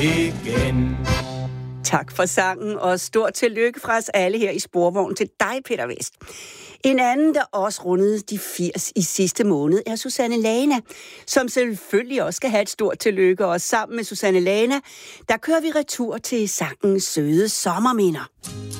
igen. Tak for sangen, og stort tillykke fra os alle her i Sporvogn til dig, Peter Vest. En anden, der også rundede de 80 i sidste måned, er Susanne Lana, som selvfølgelig også skal have et stort tillykke. Og sammen med Susanne Lana, der kører vi retur til sangens søde sommerminder.